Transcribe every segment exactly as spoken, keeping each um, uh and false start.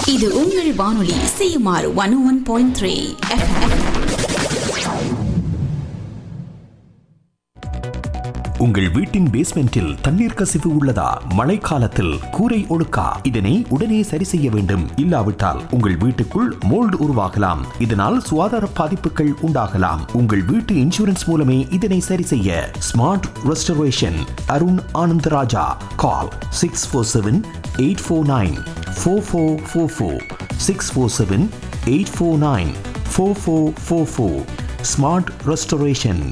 இது உங்கள் வானொலி CMR one one point three FM. உங்கள் வீட்டின் பேஸ்மெண்டில் தண்ணீர் கசிவு உள்ளதா? மழைக்காலத்தில் கூரை ஒழுக்கா? இதனை உடனே சரி செய்ய வேண்டும். இல்லாவிட்டால் உங்கள் வீட்டுக்குள் மோல்டு உருவாகலாம். இதனால் சுகாதார பாதிப்புகள் உண்டாகலாம். உங்கள் வீட்டு இன்சூரன்ஸ் மூலமே இதனை சரி செய்ய. Smart restoration Arun Anandaraja. Call six four seven eight four nine four four four four six four seven eight four nine four four four four. Smart restoration.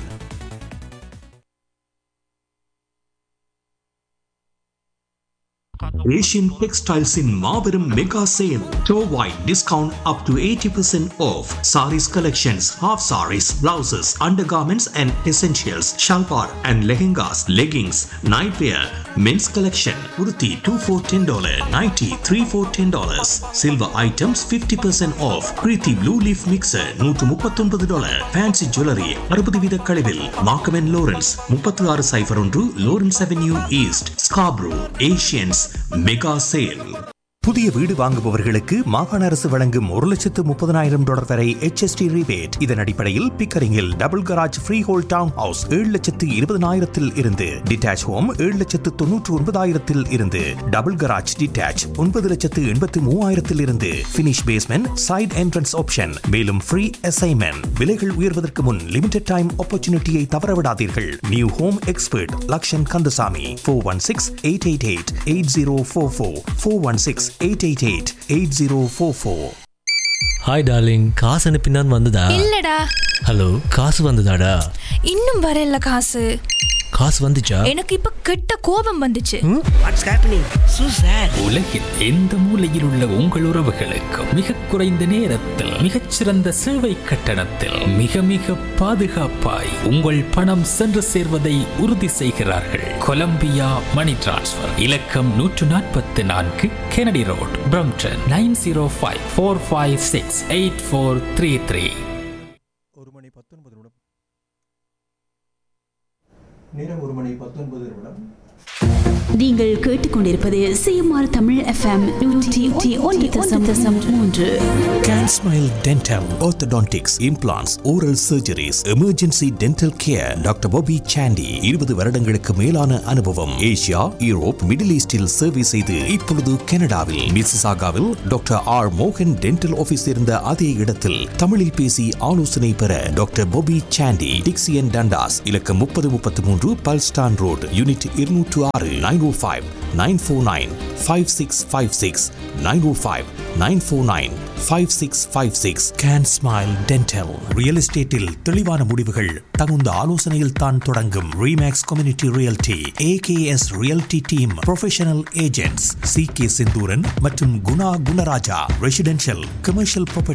Asian Textiles in Marverum Mega Sale. Store-wide discount up to eighty percent off. Saris collections, half saris, blouses, undergarments and essentials, shalwar and lehengas, leggings, nightwear, men's collection, kurti two for ten dollars, nighty three for ten dollars. Silver items fifty percent off. Preeti Blue Leaf Mixer one thirty-nine dollars. Fancy jewelry sixty வீத கழிவில். Markham and Lawrence thirty-six oh one Lawrence Avenue East, Scarborough. Asians mega sale. புதிய வீடு வாங்குபவர்களுக்கு மாகாண அரசு வழங்கும் ஒரு லட்சத்து முப்பதனாயிரம் டாலர் வரை H S T rebate. இதன் அடிப்படையில் பிக்கரிங்கில் double garage free whole down house ஏழு லட்சத்து இருபதனாயிரத்தில் இருந்து, டிட்டாச் ஹோம் ஏழு லட்சத்து தொன்னூற்று ஒன்பதாயிரத்தில் இருந்து, டபுள் கராஜ் டிட்டாச் ஒன்பது லட்சத்து எண்பத்து மூவாயிரத்தில் இருந்து, finish basement side entrance option. மேலும் ஃப்ரீ அசைன்மெண்ட். விலைகள் உயர்வதற்கு முன் லிமிடெட் டைம் ஆப்பர்ச்சுனிட்டியை தவறவிடாதீர்கள். New home expert Lakshan Kandasamy. Four one six eight eight eight eight zero four four four one six eight eight eight eight zero four four. Hi darling, காசு அனுப்பினான் வந்ததா? இல்லடா. Hello, காசு வந்ததாடா? இன்னும் வரல காசு. காசு வந்துச்சா? எனக்கு இப்ப கெட்ட கோபம் வந்துச்சு. What's happening so sad. உலகில் எந்த மூலையில் உள்ள உங்கள் உறவுகளுக்கு மிக குறைந்த நேரத்தில் மிகச்சிறந்த சேவை கட்டணத்தில் மிக மிக பாதுகாப்பாய் உங்கள் பணம் சென்று சேர்வதை உறுதி செய்கிறார்கள். கொலம்பியா மணி டிரான்ஸ்ஃபர். இலக்கம் நூற்று நாற்பத்தி நான்கு Kennedy road, Brampton nine zero five four five six eight four three three. ஒரு மணி பத்தொன்பது நிமிடம். நேரம் ஒரு மணி பத்தொன்பது நிமிடம். நீங்கள் கேட்டுக்கொண்டிருப்பது சிஎம்ஆர் தமிழ் எஃப்எம் நூற்றி ஒன்று தசம் மூன்று. Can Smile Dental, Orthodontics, Implants, Oral Surgeries, Emergency Dental Care. Doctor Bobby Chandy இருபது வருடங்களுக்கு மேலான அனுபவம். ஏசியா, யூரோப், மிடில் ஈஸ்டில் சேவை செய்து இப்பொழுது கனடாவில் மிசிசாகாவில் டாக்டர் ஆர் மோகன் டென்டல் ஆபீஸ் இருந்த அதே இடத்தில் தமிழில் பேசி ஆலோசனை பெற டாக்டர் Bobby Chandy. டிக்சியன் டண்டாஸ். இலக்கம் முப்பது முப்பத்தி மூன்று பல்ஸ்டான் ரோட், யூனிட் இருநூற்று ஆறு. Nine O five nine four nine five six five six nine O five nine four nine five six five six. Can Smile Dental. Real எஸ்டேட்டில் தெளிவான முடிவுகள் தகுந்த ஆலோசனையில் தான் தொடங்கும். Remakes community realty, A K S realty team, professional agents C K Senthuran மற்றும் Guna Gunaraja. Residential commercial property